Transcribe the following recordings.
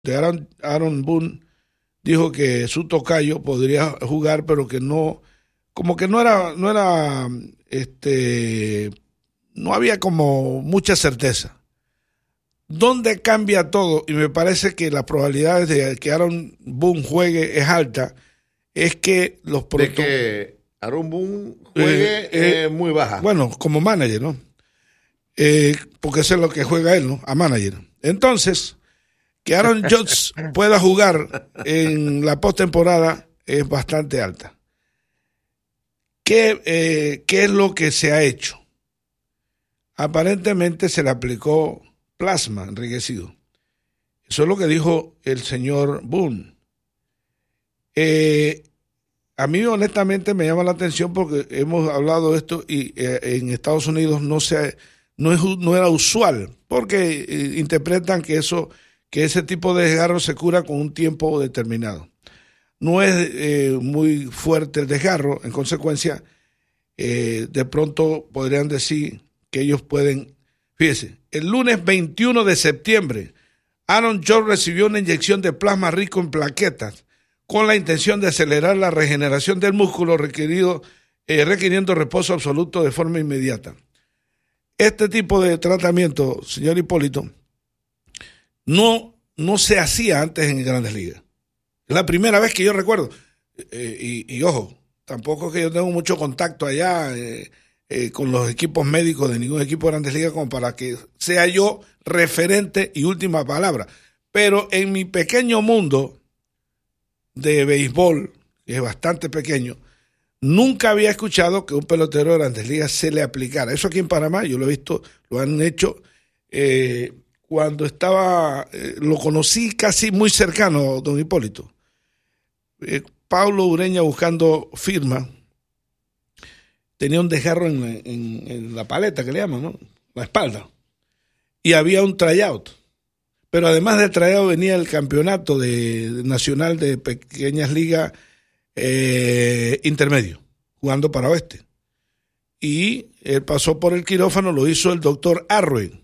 de Aaron Boone dijo que su tocayo podría jugar, pero que no, como que no había como mucha certeza. ¿Dónde cambia todo? Y me parece que las probabilidades de que Aaron Boone juegue es alta, es que de que Aaron Boone juegue muy baja. Bueno, como manager, ¿no? Porque eso es lo que juega él, ¿no? A manager. Entonces, que Aaron Judge pueda jugar en la postemporada es bastante alta. ¿Qué es lo que se ha hecho? Aparentemente se le aplicó plasma enriquecido. Eso es lo que dijo el señor Boone. A mí honestamente me llama la atención porque hemos hablado de esto y en Estados Unidos no era usual, porque interpretan que ese tipo de desgarro se cura con un tiempo determinado. No es muy fuerte el desgarro, en consecuencia, de pronto podrían decir que ellos pueden. Fíjese, el lunes 21 de septiembre, Aaron Judge recibió una inyección de plasma rico en plaquetas con la intención de acelerar la regeneración del músculo requiriendo reposo absoluto de forma inmediata. Este tipo de tratamiento, señor Hipólito, no se hacía antes en Grandes Ligas. Es la primera vez que yo recuerdo. Y ojo, tampoco es que yo tengo mucho contacto allá con los equipos médicos de ningún equipo de Grandes Ligas como para que sea yo referente y última palabra. Pero en mi pequeño mundo de béisbol, que es bastante pequeño, nunca había escuchado que un pelotero de Grandes Ligas se le aplicara. Eso aquí en Panamá, yo lo he visto, lo han hecho cuando lo conocí casi muy cercano, don Hipólito. Pablo Ureña buscando firma, tenía un desgarro en la paleta, que le llaman, ¿no? La espalda. Y había un tryout. Pero además del tryout venía el campeonato nacional de pequeñas ligas intermedio, jugando para oeste. Y él pasó por el quirófano, lo hizo el doctor Arroyo.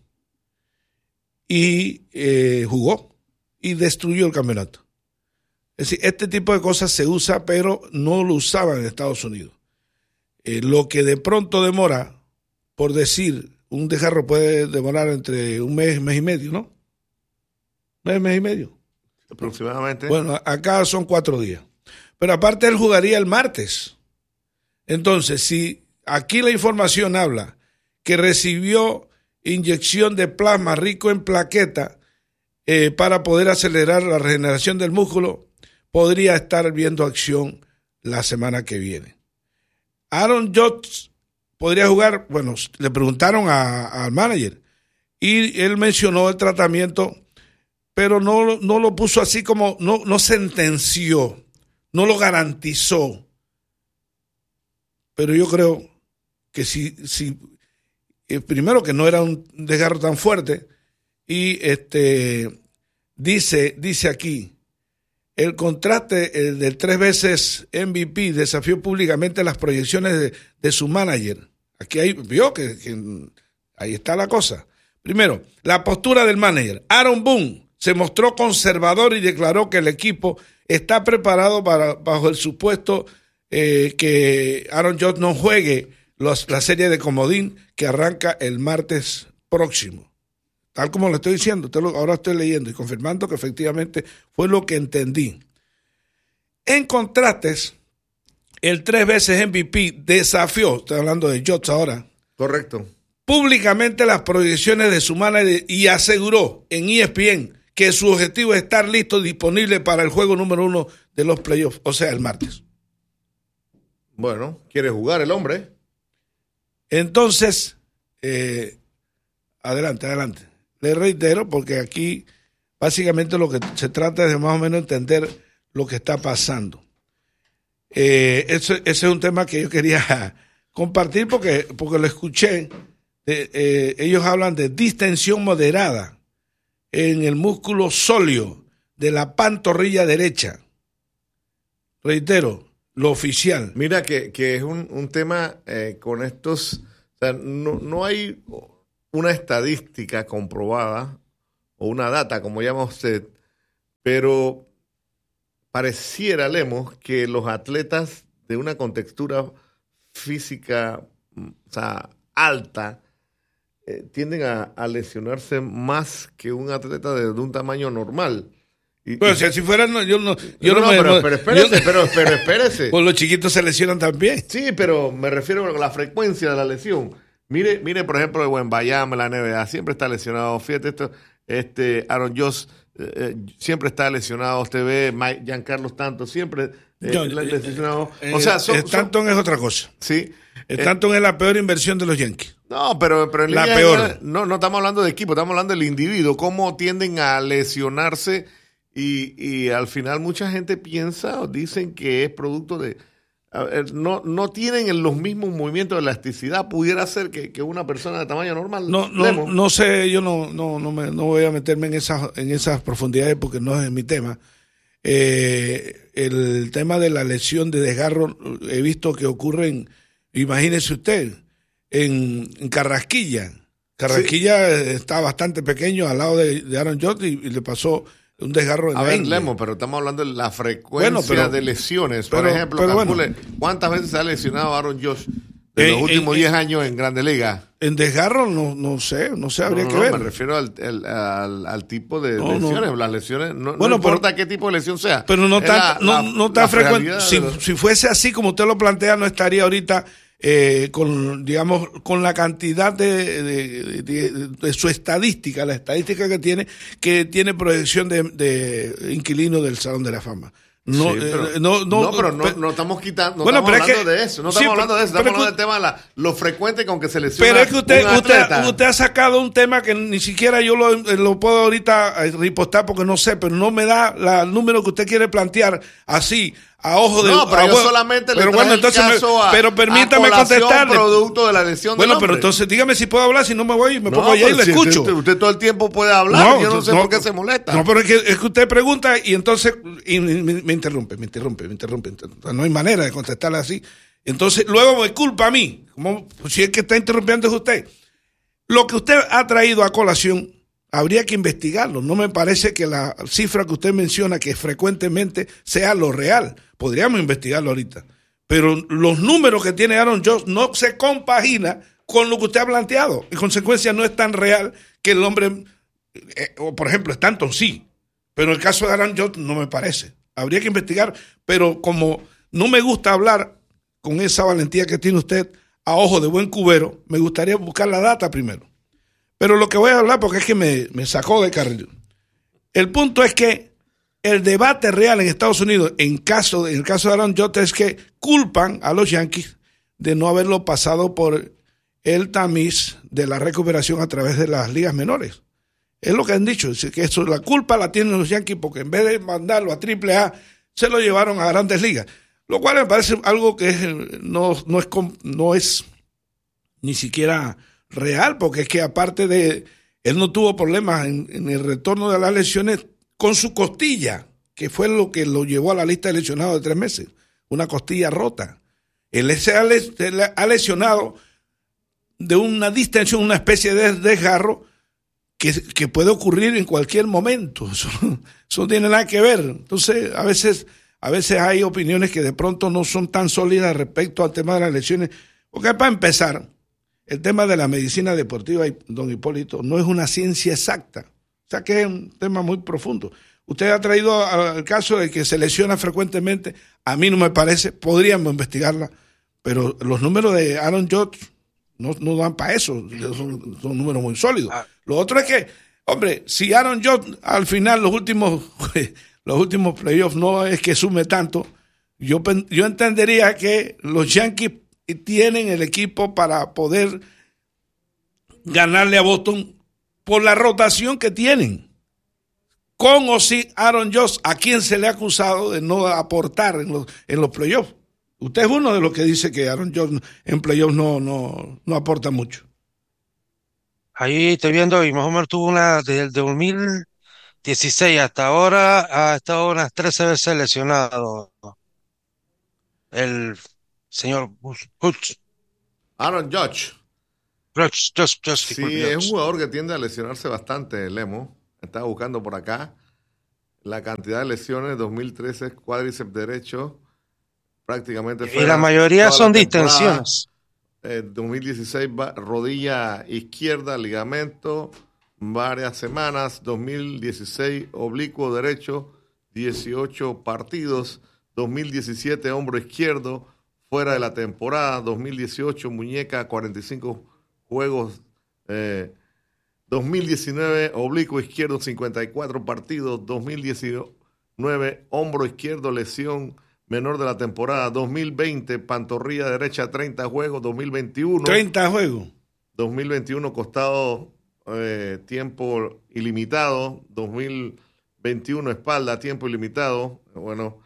Y jugó y destruyó el campeonato. Es decir, este tipo de cosas se usa, pero no lo usaban en Estados Unidos. Lo que de pronto demora, por decir, un desgarro puede demorar entre un mes y medio, ¿no? Mes y medio. Aproximadamente. Bueno, acá son 4 días. Pero aparte él jugaría el martes. Entonces, si aquí la información habla que recibió inyección de plasma rico en plaqueta para poder acelerar la regeneración del músculo, podría estar viendo acción la semana que viene. Aaron Judge podría jugar, bueno, le preguntaron al manager y él mencionó el tratamiento, pero no lo puso así como, no sentenció, no lo garantizó. Pero yo creo que si primero que no era un desgarro tan fuerte, y dice aquí, el contraste del 3 veces MVP desafió públicamente las proyecciones de su manager. Aquí vio que ahí está la cosa. Primero, la postura del manager. Aaron Boone se mostró conservador y declaró que el equipo está preparado bajo el supuesto que Aaron Judge no juegue la serie de comodín que arranca el martes próximo. Tal como le estoy diciendo, ahora estoy leyendo y confirmando que efectivamente fue lo que entendí. En contrastes, el 3 veces MVP desafió, estoy hablando de Judge ahora. Correcto. Públicamente las proyecciones de su manager y aseguró en ESPN que su objetivo es estar listo, disponible para el juego número 1 de los playoffs, o sea, el martes. Bueno, quiere jugar el hombre. Entonces, adelante. Le reitero, porque aquí básicamente lo que se trata es de más o menos entender lo que está pasando. Ese es un tema que yo quería compartir porque lo escuché. Ellos hablan de distensión moderada en el músculo sóleo de la pantorrilla derecha. Reitero, lo oficial. Mira que es un tema con estos, o sea, no hay una estadística comprobada o una data, como llama usted, pero pareciera, Lemos, que los atletas de una contextura física, o sea, alta, tienden a lesionarse más que un atleta de un tamaño normal. Pero si así fuera, pero espérese. Pues los chiquitos se lesionan también. Sí, pero me refiero a la frecuencia de la lesión. Mire, por ejemplo, de Wembanyama en la NBA, siempre está lesionado. Fíjate Aaron Josh siempre está lesionado. Usted ve Giancarlo Stanton, siempre lesionado. O sea, Stanton es otra cosa. Sí. Stanton es la peor inversión de los Yankees. No, pero en la peor. No estamos hablando de equipo, estamos hablando del individuo. Cómo tienden a lesionarse y al final mucha gente piensa o dicen que es producto de... No tienen los mismos movimientos de elasticidad. Pudiera ser que una persona de tamaño normal. No sé, yo no voy a meterme en esas profundidades porque no es mi tema. El tema de la lesión de desgarro he visto que ocurre imagínese usted, en Carrasquilla. Carrasquilla está bastante pequeño al lado de Aaron Judge y le pasó un desgarro en la ingle. Lemo, pero estamos hablando de la frecuencia de lesiones. Por ejemplo, calcule cuántas veces se ha lesionado Aaron Judge en los últimos 10 años en Grandes Ligas. En desgarro no sé, habría que ver. Me refiero al tipo de lesiones. Las lesiones, no importa qué tipo de lesión sea. Pero no está frecuente. Si fuese así como usted lo plantea, no estaría ahorita con la cantidad de su estadística, la estadística que tiene proyección de inquilino del Salón de la Fama. No estamos quitando, no estamos hablando de eso, estamos hablando del tema de lo frecuente con que se lesiona. Pero es que usted ha sacado un tema que ni siquiera yo lo puedo ahorita ripostar porque no sé, pero no me da el número que usted quiere plantear así. A ojo de... No, pero yo solamente le traje el caso pero permítame contestarle. Producto de la lesión del hombre. Pero entonces dígame si puedo hablar, si no me voy y me pongo allá y le escucho. Usted todo el tiempo puede hablar, yo no sé por qué se molesta. No, pero es que usted pregunta y entonces me interrumpe. No hay manera de contestarle así. Entonces luego me culpa a mí, como si es que está interrumpiendo es usted. Lo que usted ha traído a colación habría que investigarlo. No me parece que la cifra que usted menciona, que frecuentemente sea lo real. Podríamos investigarlo ahorita. Pero los números que tiene Aaron Judge no se compagina con lo que usted ha planteado. En consecuencia, no es tan real que el hombre, o por ejemplo, Stanton sí. Pero el caso de Aaron Judge no me parece. Habría que investigar, pero como no me gusta hablar con esa valentía que tiene usted a ojo de buen cubero, me gustaría buscar la data primero. Pero lo que voy a hablar, porque es que me sacó de carril. El punto es que el debate real en Estados Unidos, en el caso de Aaron Judge, es que culpan a los Yankees de no haberlo pasado por el tamiz de la recuperación a través de las ligas menores. Es lo que han dicho, es que la culpa la tienen los Yankees porque en vez de mandarlo a AAA, se lo llevaron a Grandes Ligas. Lo cual me parece algo que no es ni siquiera real, porque es que aparte de, él no tuvo problemas en el retorno de las lesiones con su costilla, que fue lo que lo llevó a la lista de lesionados de 3 meses, una costilla rota. Él se ha lesionado de una distensión, una especie de desgarro que puede ocurrir en cualquier momento. Eso no tiene nada que ver. Entonces, a veces hay opiniones que de pronto no son tan sólidas respecto al tema de las lesiones, porque para empezar, el tema de la medicina deportiva, don Hipólito, no es una ciencia exacta. O sea que es un tema muy profundo. Usted ha traído al caso de que se lesiona frecuentemente. A mí no me parece, podríamos investigarla, pero los números de Aaron Judge no dan para eso. Son números muy sólidos. Lo otro es que, hombre, si Aaron Judge al final los últimos playoffs no es que sume tanto, yo entendería que los Yankees tienen el equipo para poder ganarle a Boston por la rotación que tienen. Con o sin Aaron Judge, a quien se le ha acusado de no aportar en los playoffs. Usted es uno de los que dice que Aaron Judge en playoffs no aporta mucho. Ahí estoy viendo y más o menos tuvo desde el 2016 hasta ahora, ha estado unas 13 veces lesionado el señor Hutch. Aaron Judge. Sí, es un jugador que tiende a lesionarse bastante, Lemo. Estaba buscando por acá. la cantidad de lesiones. 2013 cuádriceps derecho, prácticamente Y la mayoría son distensiones. 2016 rodilla izquierda, ligamento, varias semanas. 2016 oblicuo derecho, 18 partidos. 2017 hombro izquierdo, fuera de la temporada. 2018 muñeca, 45 juegos. 2019 oblicuo izquierdo, 54 partidos. 2019 hombro izquierdo, lesión menor de la temporada. 2020 pantorrilla derecha, 30 juegos. 2021 30 juegos. 2021 costado, tiempo ilimitado. 2021 espalda, tiempo ilimitado. Bueno,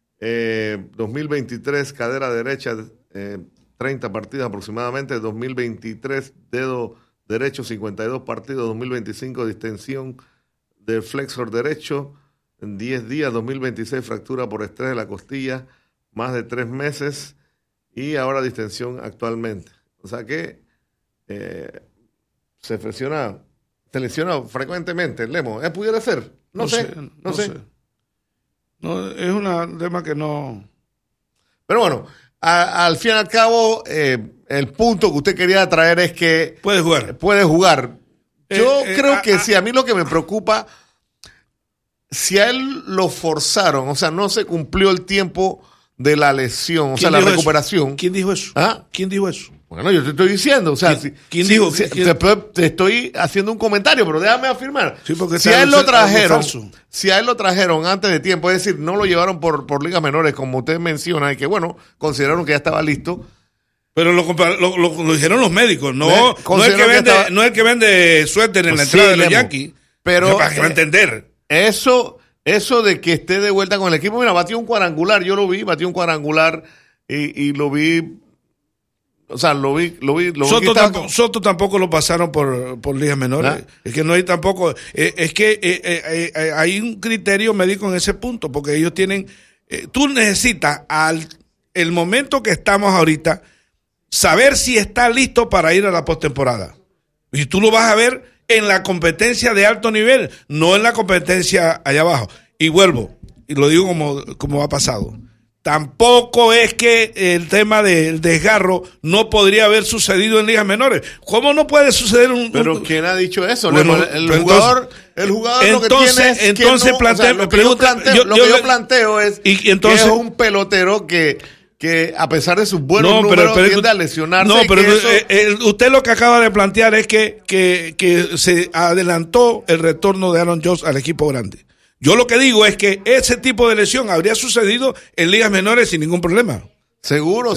2023 cadera derecha, 30 partidos aproximadamente. 2023 dedo derecho, 52 partidos. 2025 distensión del flexor derecho en 10 días. 2026 fractura por estrés de la costilla, más de 3 meses. Y ahora distensión actualmente. O sea que se lesiona frecuentemente. Lemo, ¿pudiera ser? No sé. No, es un tema que no... Pero bueno, al fin y al cabo, el punto que usted quería traer es que... Puede jugar. Puede jugar. Yo creo que sí. A mí lo que me preocupa, si a él lo forzaron, o sea, no se cumplió el tiempo de la lesión, o sea, la recuperación. Eso? ¿Quién dijo eso? ¿Ah? ¿Quién dijo eso? Bueno, yo te estoy diciendo, o sea, ¿Quién dijo? Te estoy haciendo un comentario, pero déjame afirmar. Sí, porque si a él lo trajeron antes de tiempo, es decir, no lo llevaron por ligas menores, como usted menciona, y que bueno, consideraron que ya estaba listo. Pero lo dijeron los médicos, no el que vende suéter en la entrada de los Yankees. Pero para que va a entender. Eso de que esté de vuelta con el equipo, mira, batió un cuadrangular, yo lo vi, batió un cuadrangular y lo vi. O sea, lo vi. Soto tampoco lo pasaron por ligas menores. ¿Ah? Es que no hay tampoco. Es que hay un criterio médico en ese punto, porque ellos tienen. Tú necesitas, el momento que estamos ahorita, saber si está listo para ir a la postemporada. Y tú lo vas a ver en la competencia de alto nivel, no en la competencia allá abajo. Y vuelvo, y lo digo como ha pasado. Tampoco es que el tema del desgarro no podría haber sucedido en ligas menores. ¿Cómo no puede suceder Pero ¿quién ha dicho eso? Bueno, el jugador lo que tiene es entonces lo que yo planteo es que es un pelotero que a pesar de sus buenos números tiende a lesionarse. No, pero usted lo que acaba de plantear es que se adelantó el retorno de Aaron Judge al equipo grande. Yo lo que digo es que ese tipo de lesión habría sucedido en ligas menores sin ningún problema. Seguro.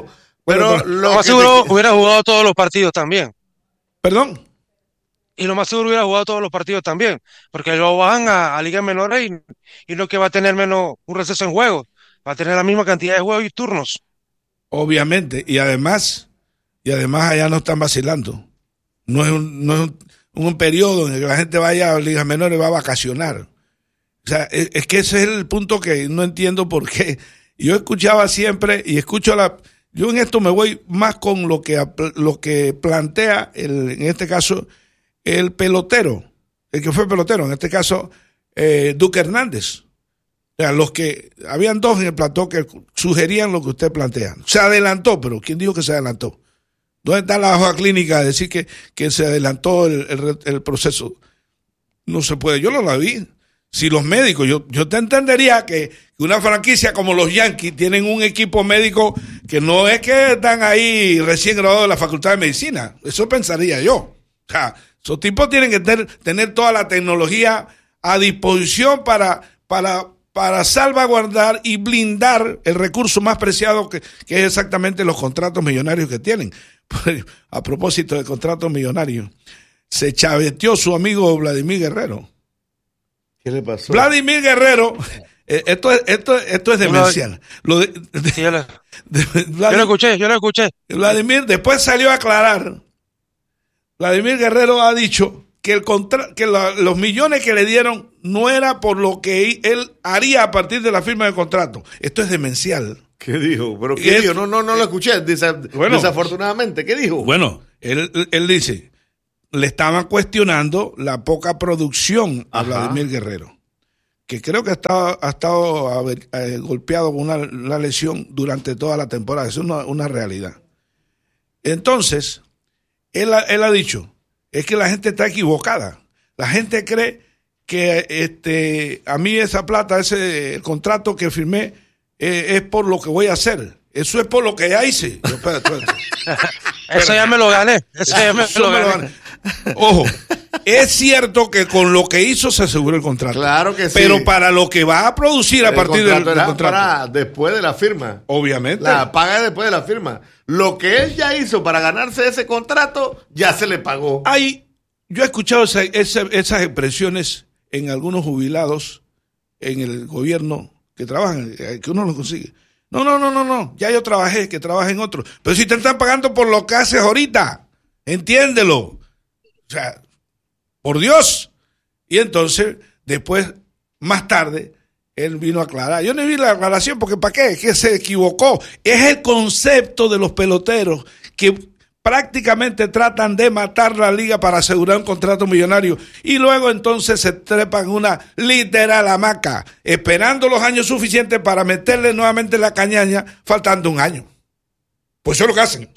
Pero lo más seguro hubiera jugado todos los partidos también. ¿Perdón? Y lo más seguro hubiera jugado todos los partidos también. Porque lo bajan a ligas menores y no que va a tener menos un receso en juego. Va a tener la misma cantidad de juegos y turnos. Obviamente. Y además allá no están vacilando. No es un periodo en el que la gente vaya a ligas menores y va a vacacionar. O sea, es que ese es el punto que no entiendo por qué. Yo escuchaba siempre y escucho yo en esto me voy más con lo que plantea en este caso el pelotero, el que fue pelotero, en este caso Duque Hernández. O sea, habían dos en el plató que sugerían lo que usted plantea. Se adelantó, pero ¿quién dijo que se adelantó? ¿Dónde está la hoja clínica de decir que se adelantó el proceso? No se puede, yo no la vi. Si los médicos, yo te entendería que una franquicia como los Yankees tienen un equipo médico que no es que están ahí recién graduados de la Facultad de Medicina. Eso pensaría yo. O sea, esos tipos tienen que tener toda la tecnología a disposición para salvaguardar y blindar el recurso más preciado que es exactamente los contratos millonarios que tienen. A propósito de contratos millonarios, se chaveteó su amigo Vladimir Guerrero. ¿Qué le pasó? Vladimir Guerrero, esto es demencial. Yo lo escuché. Vladimir después salió a aclarar. Vladimir Guerrero ha dicho que los millones que le dieron no era por lo que él haría a partir de la firma del contrato. Esto es demencial. ¿Qué dijo? ¿Pero qué dijo? No lo escuché, desafortunadamente. ¿Qué dijo? Bueno, él dice, le estaban cuestionando la poca producción a Vladimir Guerrero. que creo que ha estado golpeado con una lesión durante toda la temporada. Eso es una realidad. Entonces, él ha dicho, es que la gente está equivocada. La gente cree que a mí esa plata, ese contrato que firmé, es por lo que voy a hacer. Eso es por lo que ya hice. Yo, espérate. Eso ya me lo gané. Eso ya me lo gané. Ojo, es cierto que con lo que hizo se aseguró el contrato. Claro que sí. Pero para lo que va a producir a partir del contrato. Para después de la firma. Obviamente. La paga después de la firma. Lo que él ya hizo para ganarse ese contrato, ya se le pagó. Yo he escuchado esas expresiones en algunos jubilados en el gobierno que trabajan, que uno los consigue. No, ya yo trabajé, que trabaje en otro. Pero si te están pagando por lo que haces ahorita, entiéndelo. O sea, por Dios. Y entonces, después, más tarde, él vino a aclarar. Yo no vi la aclaración porque ¿para qué? Es que se equivocó. Es el concepto de los peloteros que prácticamente tratan de matar la liga para asegurar un contrato millonario y luego entonces se trepan una literal hamaca, esperando los años suficientes para meterle nuevamente la cañaña, faltando un año. Pues eso es lo que hacen.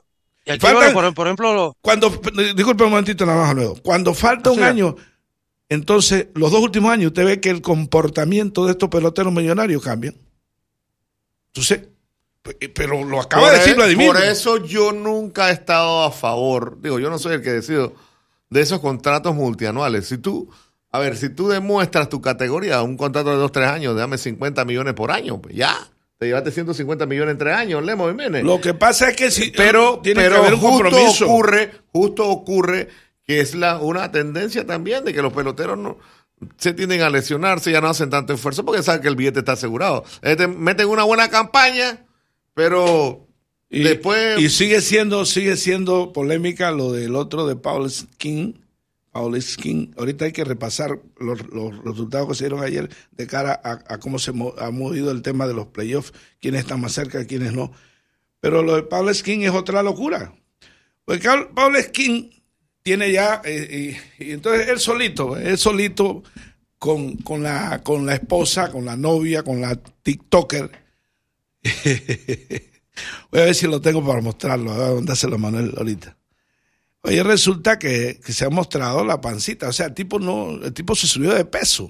Por ejemplo, disculpe un momentito nada más luego. Cuando falta un año, entonces los 2 últimos años usted ve que el comportamiento de estos peloteros millonarios cambia. Entonces, pero lo acaba de decir Vladimir. Por eso yo nunca he estado a favor, yo no soy el que decido de esos contratos multianuales. Si tú demuestras tu categoría, un contrato de 2-3 años, dame 50 millones por año, pues ya, te llevaste 150 millones en 3 años, Lemos Jiménez. Lo que pasa es que pero tiene que haber un compromiso. Justo ocurre que es una tendencia también de que los peloteros no se tienden a lesionarse, ya no hacen tanto esfuerzo porque saben que el billete está asegurado. Meten una buena campaña, pero después... Y sigue siendo polémica lo del otro de Paul Skin. Ahorita hay que repasar los resultados que se dieron ayer de cara a cómo se ha movido el tema de los playoffs, quiénes están más cerca, quiénes no. Pero lo de Paul Skin es otra locura. Porque Paul Skin tiene ya... y entonces él solito con la esposa, con la novia, con la TikToker... Voy a ver si lo tengo para mostrarlo. Voy a mandárselo a Manuel ahorita. Oye, resulta que se ha mostrado la pancita. O sea, el tipo se subió de peso.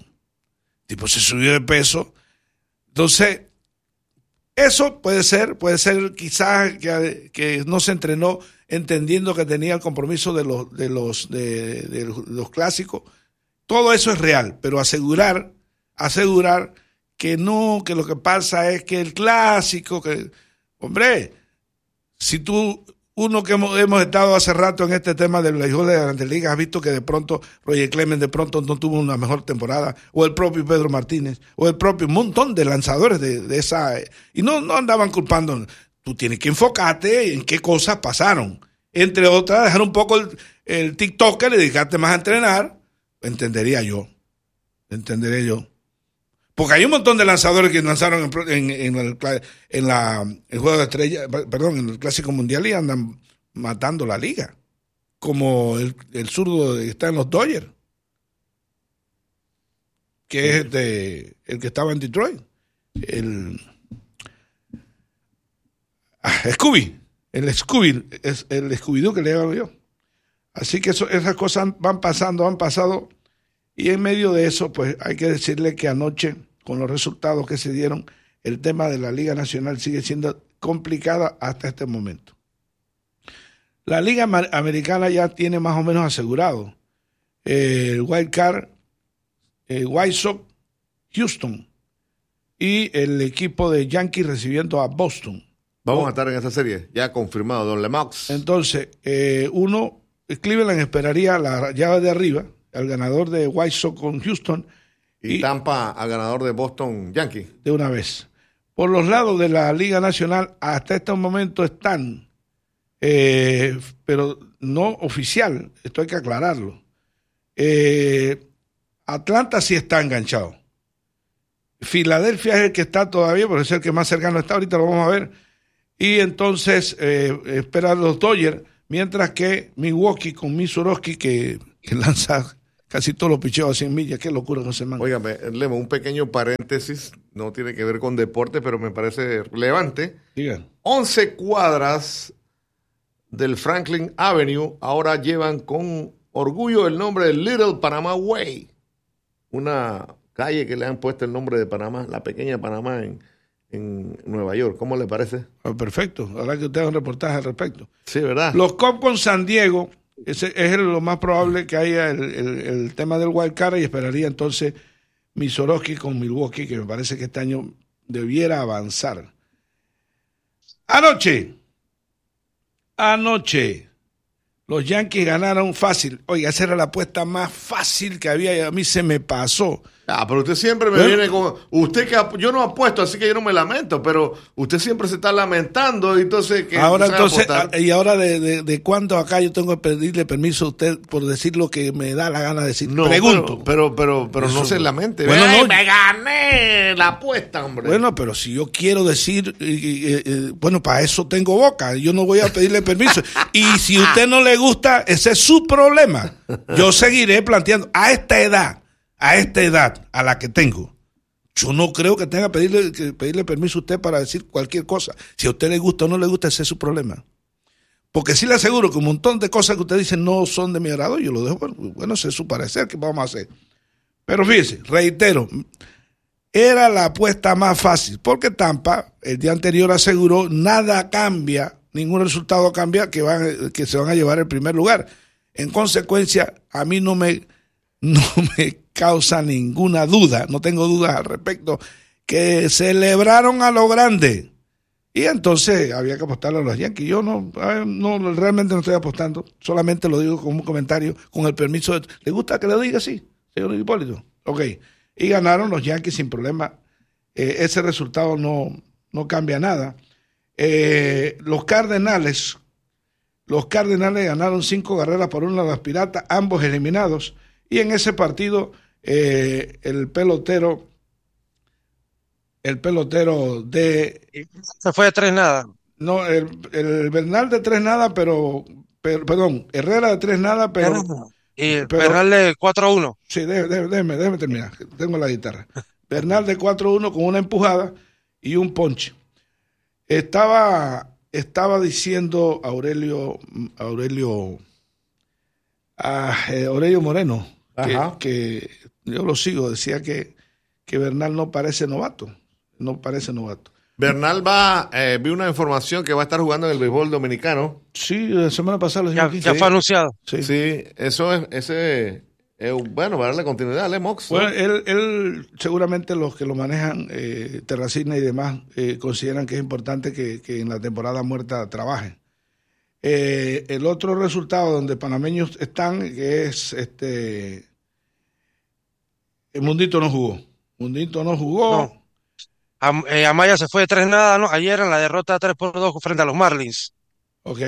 Entonces, eso puede ser quizás que no se entrenó entendiendo que tenía el compromiso de los clásicos. Todo eso es real, pero asegurar que no, que lo que pasa es que el clásico, hombre, si uno que hemos estado hace rato en este tema del béisbol de las Grandes Ligas, has visto que de pronto Roger Clemens de pronto no tuvo una mejor temporada, o el propio Pedro Martínez, o el propio montón de lanzadores de esa, y no andaban culpando. Tú tienes que enfocarte en qué cosas pasaron. Entre otras, dejar un poco el TikToker y dedicarte más a entrenar, entendería yo. Porque hay un montón de lanzadores que lanzaron en el Juego de Estrellas, en el Clásico Mundial y andan matando la liga. Como el zurdo que está en los Dodgers, que es el que estaba en Detroit. El Scooby-Doo que le hago yo. Así que esas cosas han pasado. Y en medio de eso, pues hay que decirle que anoche, con los resultados que se dieron, el tema de la Liga Nacional sigue siendo complicada hasta este momento. La Liga Americana ya tiene más o menos asegurado el Wild Card, White Sox, Houston y el equipo de Yankees recibiendo a Boston. Vamos a estar en esa serie, ya confirmado, don Lemax. Entonces, Cleveland esperaría la llave de arriba, al ganador de White Sox con Houston. Y Tampa al ganador de Boston Yankees. De una vez. Por los lados de la Liga Nacional, hasta este momento están, pero no oficial, esto hay que aclararlo. Atlanta sí está enganchado. Filadelfia es el que está todavía, pero es el que más cercano está, ahorita lo vamos a ver. Y entonces esperan los Dodgers, mientras que Milwaukee con Misurowski, que lanza casi todos los picheos a 100 millas. Qué locura con ese man. Óigame, Lemo, un pequeño paréntesis, no tiene que ver con deporte, pero me parece relevante. Digan. 11 cuadras del Franklin Avenue ahora llevan con orgullo el nombre de Little Panama Way, una calle que le han puesto el nombre de Panamá, la pequeña Panamá en Nueva York. ¿Cómo le parece? Perfecto, ahora que usted haga un reportaje al respecto. Sí, ¿verdad? Los Cubs con San Diego, ese es lo más probable que haya el tema del wild card, y esperaría entonces Misoroski con Milwaukee, que me parece que este año debiera avanzar. Anoche, los Yankees ganaron fácil. Oiga, esa era la apuesta más fácil que había y a mí se me pasó. Pero usted siempre me viene con... Usted que yo no apuesto, así que yo no me lamento, pero usted siempre se está lamentando, y entonces... Ahora ¿y ahora de cuándo acá yo tengo que pedirle permiso a usted por decir lo que me da la gana de decir? No, pregunto. Pero no se lamente. Bueno, no, me gané la apuesta, hombre. Bueno, pero si yo quiero decir... bueno, para eso tengo boca. Yo no voy a pedirle permiso. Y si a usted no le gusta, ese es su problema. Yo seguiré planteando a esta edad a la que tengo, yo no creo que tenga que pedirle permiso a usted para decir cualquier cosa. Si a usted le gusta o no le gusta, ese es su problema. Porque sí le aseguro que un montón de cosas que usted dice no son de mi agrado, yo lo dejo, bueno, ese es su parecer, ¿qué vamos a hacer? Pero fíjese, reitero, era la apuesta más fácil, porque Tampa el día anterior aseguró nada cambia, ningún resultado cambia, que se van a llevar el primer lugar. En consecuencia, a mí no me causa ninguna duda, no tengo dudas al respecto, que celebraron a lo grande. Y entonces había que apostarle a los Yankees. Yo no realmente no estoy apostando, solamente lo digo como un comentario, con el permiso de... ¿Le gusta que le diga así, señor Hipólito? Ok. Y ganaron los Yankees sin problema. Ese resultado no cambia nada. Los Cardenales ganaron 5 carreras por 1 a las Piratas, ambos eliminados. Y en ese partido el pelotero se fue de 3-0. No, el Bernal de 3-0, pero perdón, Herrera de 3-0, pero... Y Bernal de 4-1. Sí, déjeme terminar, tengo la guitarra. Bernal de 4-1 con una empujada y un ponche. Estaba diciendo Aurelio Moreno, que yo lo sigo, decía que Bernal no parece novato. Bernal vi una información que va a estar jugando en el béisbol dominicano. Sí, la semana pasada. Ya fue anunciado. Sí, eso es bueno, para darle continuidad a Mox. Bueno, él seguramente los que lo manejan, Terracina y demás, consideran que es importante que en la temporada muerta trabajen. El otro resultado donde panameños están, que es el Mundito no jugó. No. Amaya se fue de 3-0, ¿no? Ayer en la derrota 3-2 frente a los Marlins. Ok.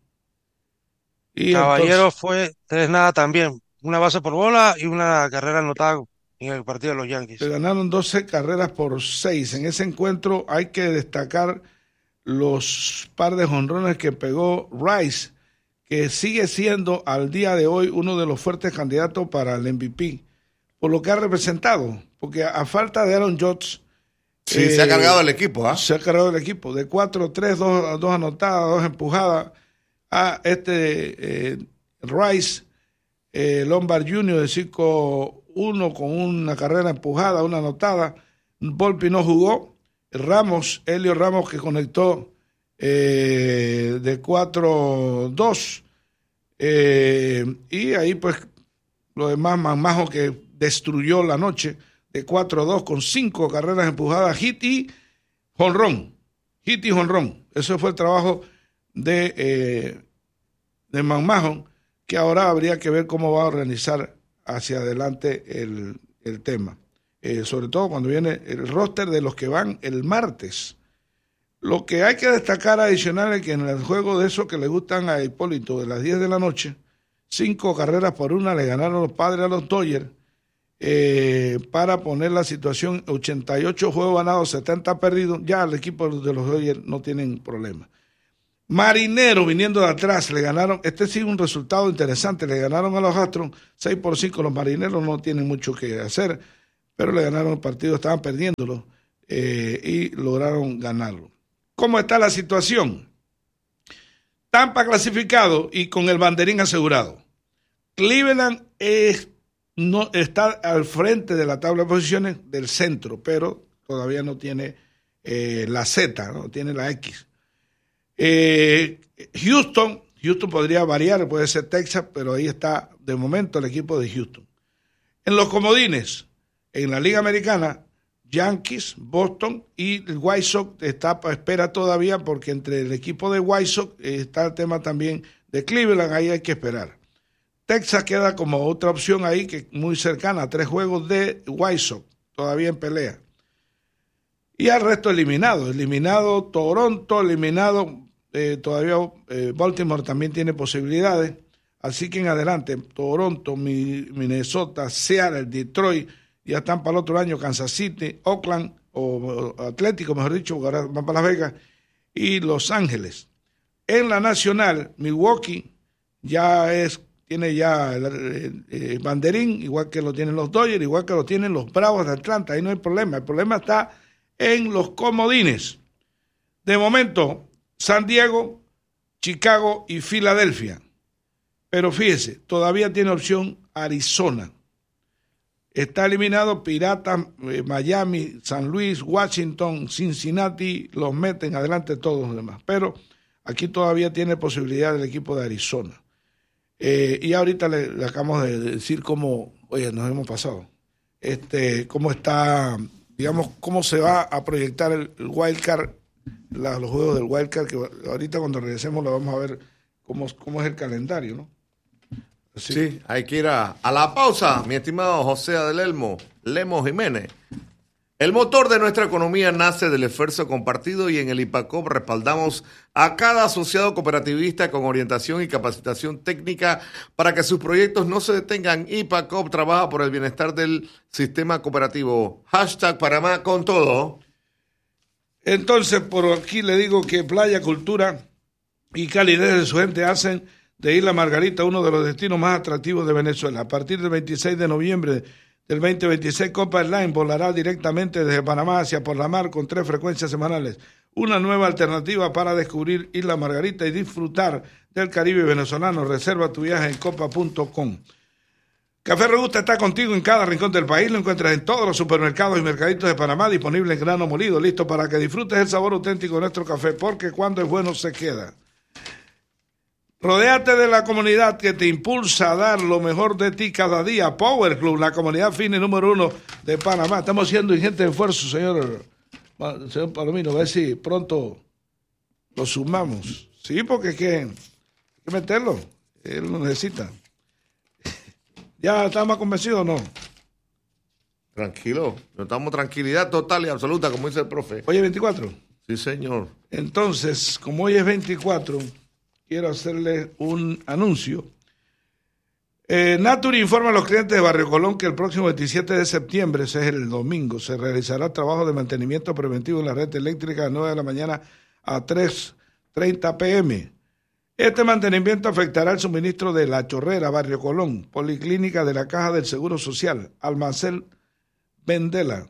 Y Caballero fue 3-0 también. Una base por bola y una carrera anotada en el partido de los Yankees. Se ganaron 12 carreras por 6. En ese encuentro hay que destacar los par de jonrones que pegó Rice, que sigue siendo al día de hoy uno de los fuertes candidatos para el MVP, por lo que ha representado, porque a falta de Aaron Judge, se ha cargado el equipo, Se ha cargado el equipo, de 4-3, 2 anotadas, 2 empujadas, a Rice, Lombard Jr. de 5-1 con una carrera empujada, una anotada. Volpi no jugó. Elio Ramos, que conectó de 4-2, y ahí pues lo demás, Manmajo, que destruyó la noche, de 4-2 con 5 carreras empujadas, hit y jonrón. Eso fue el trabajo de Manmajo, que ahora habría que ver cómo va a organizar hacia adelante el tema. Sobre todo cuando viene el roster de los que van el martes. Lo que hay que destacar adicional es que en el juego de esos que le gustan a Hipólito de las 10 de la noche, 5 carreras por 1 le ganaron los Padres a los Dodgers, para poner la situación 88 juegos ganados, 70 perdidos. Ya el equipo de los Dodgers no tienen problema. Marineros viniendo de atrás, le ganaron, este sí es un resultado interesante, le ganaron a los Astros 6-5, los Marineros no tienen mucho que hacer, pero le ganaron el partido, estaban perdiéndolo y lograron ganarlo. ¿Cómo está la situación? Tampa clasificado y con el banderín asegurado. Cleveland no está al frente de la tabla de posiciones del centro, pero todavía no tiene la Z, no tiene la X. Houston podría variar, puede ser Texas, pero ahí está de momento el equipo de Houston. En los comodines, en la Liga Americana, Yankees, Boston y el White Sox está a espera todavía, porque entre el equipo de White Sox está el tema también de Cleveland, ahí hay que esperar. Texas queda como otra opción ahí, que muy cercana, a 3 juegos de White Sox, todavía en pelea. Y al resto eliminado Toronto, eliminado todavía Baltimore también tiene posibilidades, así que en adelante, Toronto, Minnesota, Seattle, Detroit, ya están para el otro año Kansas City, Oakland, o Atlético, mejor dicho, ahora van para Las Vegas, y Los Ángeles. En la nacional, Milwaukee tiene ya el banderín, igual que lo tienen los Dodgers, igual que lo tienen los Bravos de Atlanta, ahí no hay problema, el problema está en los comodines. De momento, San Diego, Chicago y Filadelfia. Pero fíjese, todavía tiene opción Arizona. Está eliminado Piratas, Miami, San Luis, Washington, Cincinnati, los meten adelante todos los demás. Pero aquí todavía tiene posibilidad el equipo de Arizona. Y ahorita le acabamos de decir cómo, nos hemos pasado, cómo está, digamos, cómo se va a proyectar el wild card, los juegos del wild card, que ahorita cuando regresemos lo vamos a ver cómo es el calendario, ¿no? Sí, hay que ir a la pausa, mi estimado José Adelelmo Lemos Jiménez. El motor de nuestra economía nace del esfuerzo compartido y en el IPACOP respaldamos a cada asociado cooperativista con orientación y capacitación técnica para que sus proyectos no se detengan. IPACOP trabaja por el bienestar del sistema cooperativo. #Panamá con todo. Entonces, por aquí le digo que Playa, Cultura y calidez de su gente hacen de Isla Margarita uno de los destinos más atractivos de Venezuela. A partir del 26 de noviembre del 2026, Copa Airlines volará directamente desde Panamá hacia por la mar con 3 frecuencias semanales. Una nueva alternativa para descubrir Isla Margarita y disfrutar del Caribe venezolano. Reserva tu viaje en copa.com. Café Robusta está contigo en cada rincón del país. Lo encuentras en todos los supermercados y mercaditos de Panamá, disponible en grano molido, listo para que disfrutes el sabor auténtico de nuestro café, porque cuando es bueno se queda. Rodéate de la comunidad que te impulsa a dar lo mejor de ti cada día. Power Club, la comunidad fina número 1 de Panamá. Estamos haciendo ingente esfuerzo, señor Palomino, a ver si pronto lo sumamos. Sí, porque hay que meterlo. Él lo necesita. ¿Ya estamos convencidos o no? Tranquilo, estamos tranquilidad total y absoluta, como dice el profe. Hoy es 24. Sí, señor. Entonces, como hoy es 24... quiero hacerles un anuncio. Naturi informa a los clientes de Barrio Colón que el próximo 27 de septiembre, ese es el domingo, se realizará trabajo de mantenimiento preventivo en la red eléctrica de 9 de la mañana a 3:30 p.m. Este mantenimiento afectará el suministro de La Chorrera, Barrio Colón, Policlínica de la Caja del Seguro Social, Almacén Vendela.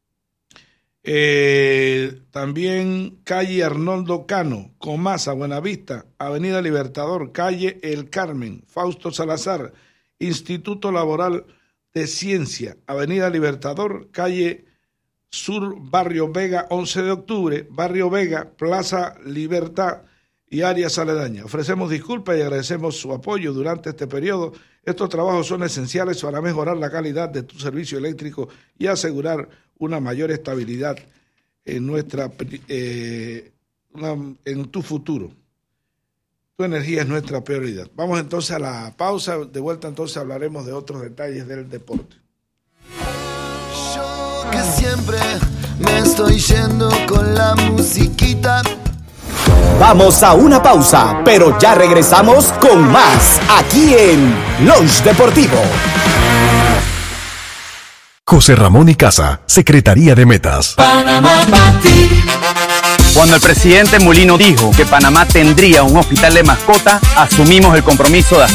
También calle Arnoldo Cano, Comasa, Buenavista, Avenida Libertador, calle El Carmen, Fausto Salazar, Instituto Laboral de Ciencia, Avenida Libertador, calle Sur, Barrio Vega, 11 de octubre, Barrio Vega, Plaza Libertad y áreas aledañas. Ofrecemos disculpas y agradecemos su apoyo durante este periodo. Estos trabajos son esenciales para mejorar la calidad de tu servicio eléctrico y asegurar una mayor estabilidad en en tu futuro. Tu energía es nuestra prioridad. Vamos entonces a la pausa. De vuelta entonces hablaremos de otros detalles del deporte. Yo que siempre me estoy yendo con la musiquita. Vamos a una pausa, pero ya regresamos con más aquí en Lunch Deportivo. José Ramón y Casa, Secretaría de Metas. Panamá para ti. Cuando el presidente Mulino dijo que Panamá tendría un hospital de mascotas, asumimos el compromiso de hacer